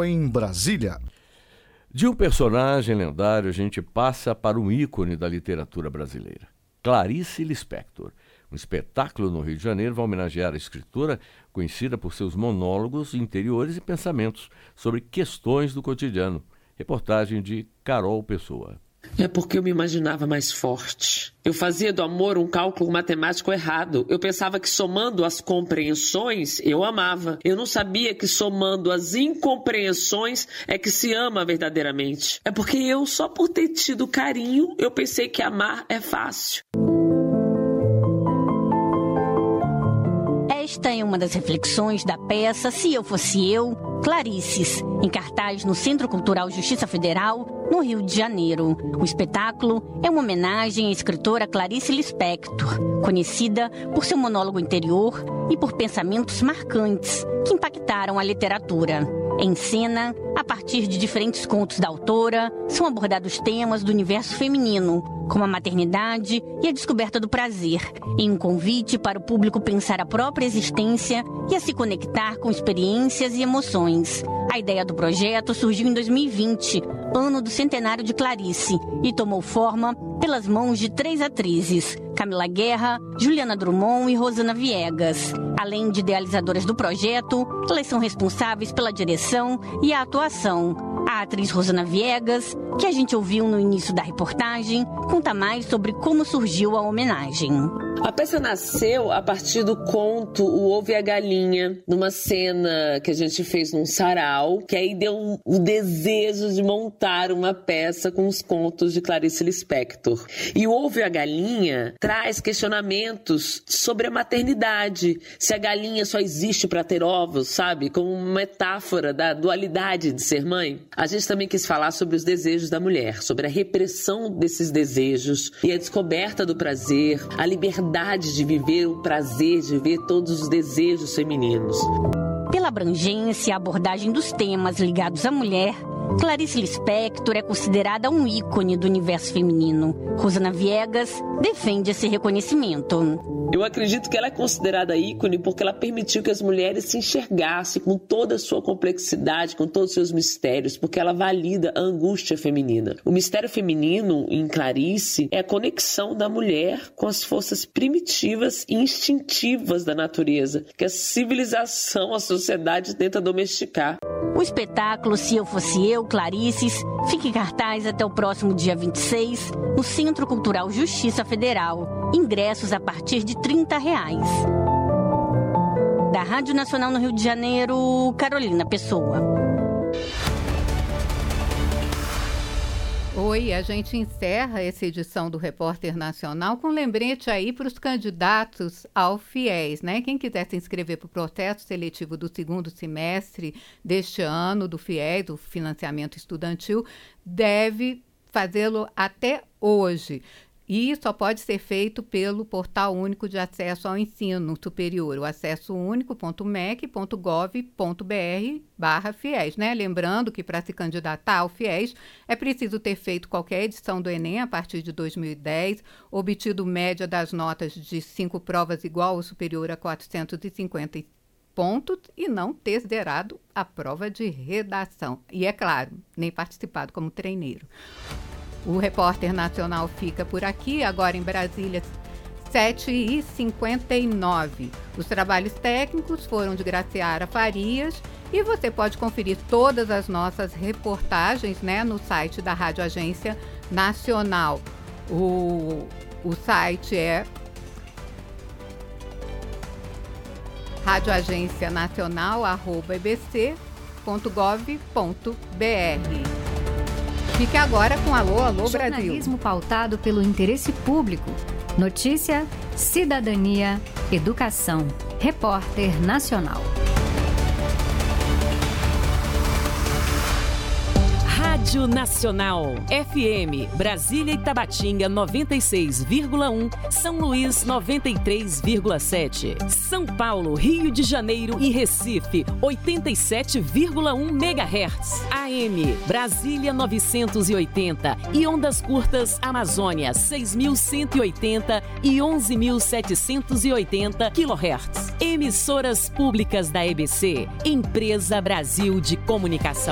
Nacional em Brasília. De um personagem lendário, a gente passa para um ícone da literatura brasileira, Clarice Lispector. Um espetáculo no Rio de Janeiro vai homenagear a escritora, conhecida por seus monólogos interiores e pensamentos sobre questões do cotidiano. Reportagem de Carol Pessoa. É porque eu me imaginava mais forte. Eu fazia do amor um cálculo matemático errado. Eu pensava que somando as compreensões, eu amava. Eu não sabia que somando as incompreensões é que se ama verdadeiramente. É porque eu, só por ter tido carinho, eu pensei que amar é fácil. Esta é uma das reflexões da peça Se Eu Fosse Eu, Clarices, em cartaz no Centro Cultural Justiça Federal, no Rio de Janeiro. O espetáculo é uma homenagem à escritora Clarice Lispector, conhecida por seu monólogo interior e por pensamentos marcantes que impactaram a literatura. Em cena, a partir de diferentes contos da autora, são abordados temas do universo feminino, como a maternidade e a descoberta do prazer, em um convite para o público pensar a própria existência e a se conectar com experiências e emoções. A ideia do projeto surgiu em 2020, ano do centenário de Clarice, e tomou forma pelas mãos de 3 atrizes, Camila Guerra, Juliana Drummond e Rosana Viegas. Além de idealizadoras do projeto, elas são responsáveis pela direção e a atuação. A atriz Rosana Viegas, que a gente ouviu no início da reportagem, conta mais sobre como surgiu a homenagem. A peça nasceu a partir do conto O Ovo e a Galinha, numa cena que a gente fez num sarau, que aí deu o desejo de montar uma peça com os contos de Clarice Lispector. E O Ovo e a Galinha traz questionamentos sobre a maternidade, se a galinha só existe para ter ovos, sabe? Como uma metáfora da dualidade de ser mãe. A gente também quis falar sobre os desejos da mulher, sobre a repressão desses desejos e a descoberta do prazer, a liberdade de viver o prazer, de viver todos os desejos femininos. Pela abrangência e abordagem dos temas ligados à mulher, Clarice Lispector é considerada um ícone do universo feminino. Rosana Viegas defende esse reconhecimento. Eu acredito que ela é considerada ícone porque ela permitiu que as mulheres se enxergassem com toda a sua complexidade, com todos os seus mistérios, porque ela valida a angústia feminina. O mistério feminino em Clarice é a conexão da mulher com as forças primitivas e instintivas da natureza, que a civilização, a sociedade tenta domesticar. O espetáculo Se Eu Fosse Eu, Clarices, fica em cartaz até o próximo dia 26, no Centro Cultural Justiça Federal. Ingressos a partir de R$30. Da Rádio Nacional no Rio de Janeiro, Carolina Pessoa. Oi, a gente encerra essa edição do Repórter Nacional com um lembrete aí para os candidatos ao FIES, né? Quem quiser se inscrever para o processo seletivo do segundo semestre deste ano do FIES, do financiamento estudantil, deve fazê-lo até hoje. E só pode ser feito pelo Portal Único de Acesso ao Ensino Superior, o acessounico.mec.gov.br/FIES, né? Lembrando que para se candidatar ao FIES é preciso ter feito qualquer edição do Enem a partir de 2010, obtido média das notas de 5 provas igual ou superior a 450 pontos e não ter zerado a prova de redação. E, é claro, nem participado como treineiro. O Repórter Nacional fica por aqui, agora em Brasília, 7h59. Os trabalhos técnicos foram de Graciara Farias e você pode conferir todas as nossas reportagens, né, no site da Rádio Agência Nacional. O site é radioagencianacional@ebc.gov.br. Fique agora com Alô, Alô Brasil. Jornalismo pautado pelo interesse público. Notícia, cidadania, educação. Repórter Nacional. Rádio Nacional, FM, Brasília e Tabatinga 96,1, São Luís 93,7, São Paulo, Rio de Janeiro e Recife 87,1 MHz, AM, Brasília 980 e ondas curtas Amazônia 6.180 e 11.780 kHz. Emissoras públicas da EBC, Empresa Brasil de Comunicação.